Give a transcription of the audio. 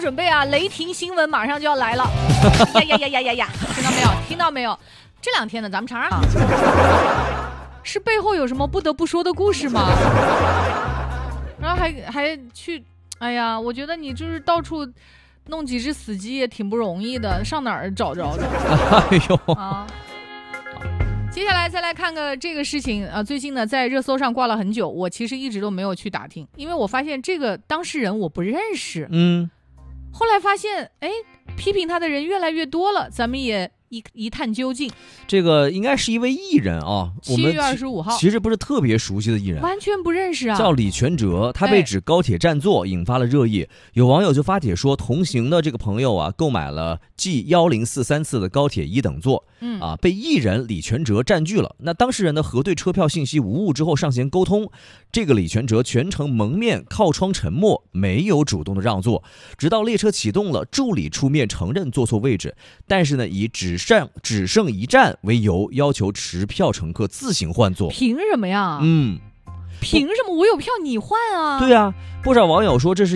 准备啊，雷霆新闻马上就要来了。呀，听到没有？听到没有？这2天呢，咱们长沙是背后有什么不得不说的故事吗？然后还去，哎呀，我觉得你就是到处弄几只死鸡也挺不容易的，上哪儿找着的？ 哎呦啊！接下来再来看个这个事情啊，最近呢在热搜上挂了很久，我其实一直都没有去打听，因为我发现这个当事人我不认识。后来发现，哎，批评他的人越来越多了，咱们也一探究竟。 这个应该是一位艺人啊，我们 7月25号， 其实不是特别熟悉的艺人， 完全不认识啊。 叫李全哲，他被指高铁占座，引发了热议。有网友就发帖说，同行的这个朋友啊，购买了G1043次的高铁1等座，被艺人李全哲占据了。那当事人呢核对车票信息无误之后上前沟通，这个李全哲全程蒙面靠窗沉默，没有主动的让座，直到列车启动了，助理出面承认坐错位置，但是呢以只剩1站为由，要求持票乘客自行换座。 凭什么呀？凭什么我有票你换啊？ 对啊，不少网友说这是